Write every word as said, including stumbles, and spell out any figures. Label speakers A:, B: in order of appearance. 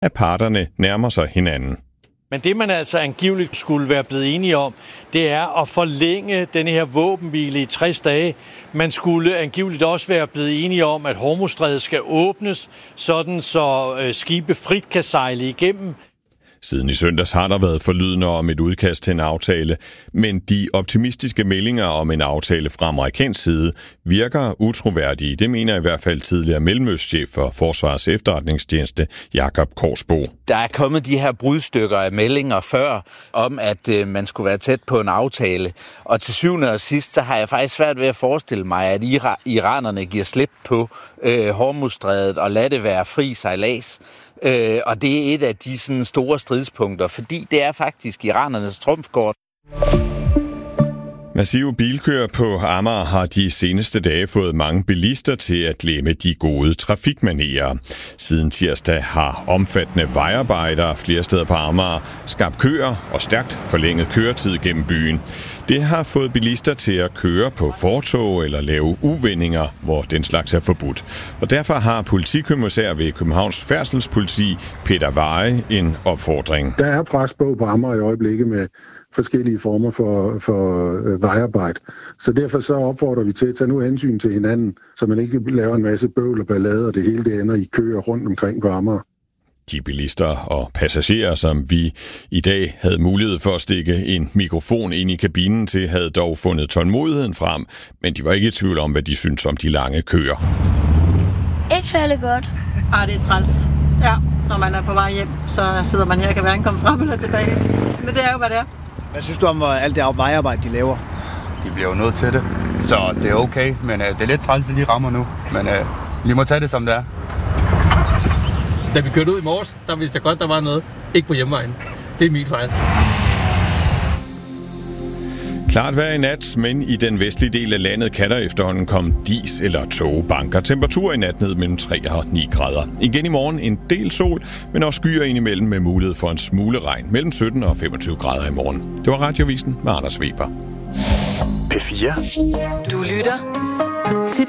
A: at parterne nærmer sig hinanden.
B: Men det, man altså angiveligt skulle være blevet enige om, det er at forlænge denne her våbenhvile i tres dage. Man skulle angiveligt også være blevet enige om, at Hormuzstrædet skal åbnes, sådan så skibe frit kan sejle igennem.
A: Siden i søndags har der været forlydende om et udkast til en aftale, men de optimistiske meldinger om en aftale fra amerikansk side virker utroværdige. Det mener i hvert fald tidligere mellemøstchef for Forsvarets Efterretningstjeneste, Jakob Korsbo.
C: Der er kommet de her brudstykker af meldinger før om, at øh, man skulle være tæt på en aftale. Og til syvende og sidst, så har jeg faktisk svært ved at forestille mig, at ira- iranerne giver slip på øh, Hormuzstrædet og lader det være fri sejlads. Øh, og det er et af de sådan, store stridspunkter, fordi det er faktisk iranernes trumfkort.
A: Massive bilkøer på Amager har de seneste dage fået mange bilister til at glemme de gode trafikmanerer. Siden tirsdag har omfattende vejarbejdere flere steder på Amager skabt køer og stærkt forlænget køretid gennem byen. Det har fået bilister til at køre på fortov eller lave uvendinger, hvor den slags er forbudt. Og derfor har politikommissær ved Københavns Færdselspoliti, Peter Veje, en opfordring.
D: Der er pres på på Amager i øjeblikket med forskellige former for, for øh, vejarbejde. Så derfor så opfordrer vi til at tage nu hensyn til hinanden, så man ikke laver en masse bøvl og ballade, og det hele det ender i køer rundt omkring på Amager.
A: De bilister og passagerer, som vi i dag havde mulighed for at stikke en mikrofon ind i kabinen til, havde dog fundet tålmodigheden frem, men de var ikke i tvivl om, hvad de syntes om de lange køer.
E: Ikke særlig godt.
F: Ah, det er træls. Ja, når man er på vej hjem, så sidder man her og kan hverken komme frem eller tilbage. Men det er jo, hvad det er.
G: Hvad synes du om alt det vejarbejde, de laver?
H: De bliver jo nødt til det, så det er okay, men uh, det er lidt træls, at de rammer nu. Men uh, vi må tage det, som det er.
I: Da vi kørte ud i morges, der vidste jeg godt, der var noget. Ikke på hjemvejen. Det er min fejl.
A: Klart vejr i nat, men i den vestlige del af landet kan der efterhånden komme dis eller tågebanker. Temperatur i nat ned mellem tre og ni grader. Igen i morgen en del sol, men også skyer indimellem med mulighed for en smule regn. Mellem sytten og femogtyve grader i morgen. Det var Radiovisen med Anders Weber.
J: P fire.
K: Du lytter til